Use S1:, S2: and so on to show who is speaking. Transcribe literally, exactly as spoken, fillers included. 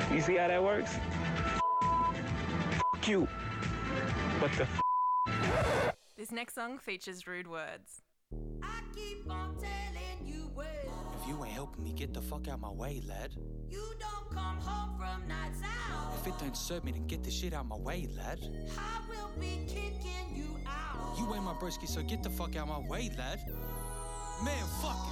S1: You see how that works? Cute. What the f?
S2: This next song features rude words.
S3: I keep on telling you words.
S4: If you ain't helping me, get the fuck out my way, lad.
S3: You don't come home from nights out.
S4: If it don't serve me, then get the shit out my way, lad.
S3: I will be kicking you out.
S4: You ain't my broski, so get the fuck out my way, lad. Man, fuck it.